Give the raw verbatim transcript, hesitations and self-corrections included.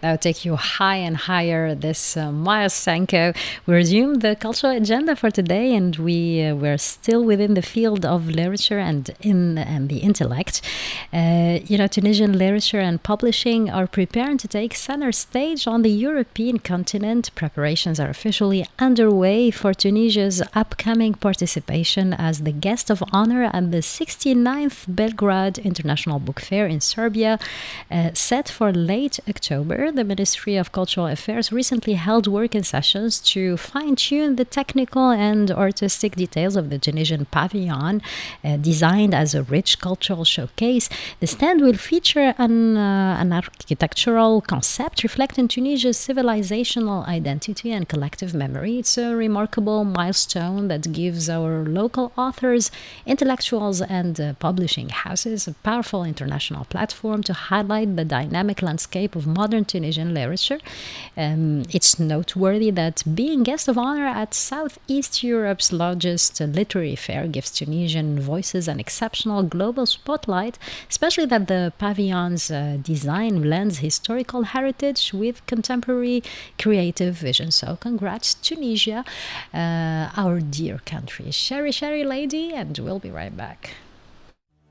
that will take you high and higher. This uh, Maya Sanko. We resume the cultural agenda for today, and we uh, we're still within the field of literature and in and the intellect. Uh, you know, Tunisian literature and publishing are preparing to take center stage on the European continent. Preparations are officially underway for Tunisia's upcoming participation as the guest of honor at the sixty-ninth Belgrade International Book Fair in Serbia, uh, set for late October. The Ministry of Cultural Affairs recently held working sessions to fine-tune the technical and artistic details of the Tunisian pavilion, uh, designed as a rich cultural showcase. The stand will feature an, uh, an architectural concept reflecting Tunisia's civilizational identity and collective memory. It's a remarkable milestone that gives our local authors, intellectuals, and uh, publishing houses a powerful international platform to highlight the dynamic landscape of modern Tunisian literature. Um, it's noteworthy that being guest of honor at Southeast Europe's largest uh, literary fair gives Tunisian voices an exceptional global spotlight, especially that the pavilion's uh, design blends historical heritage with contemporary creative vision. So congrats, Tunisia, uh, our dear country. Sherry, Sherry lady, and we'll be right back.